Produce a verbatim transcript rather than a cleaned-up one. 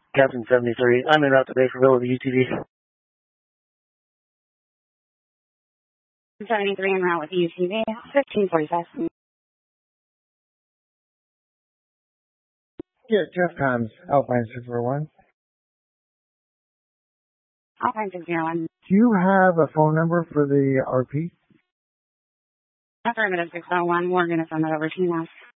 Captain seventy-three. I'm en route to Bakerville with the U T V. seventy-three en route with the U T V. fifteen forty-five. Yeah, Jeff Combs, Alpine six four one. Alpine six zero one. Do you have a phone number for the R P? Affirmative six oh one. We're going to send that over to you now.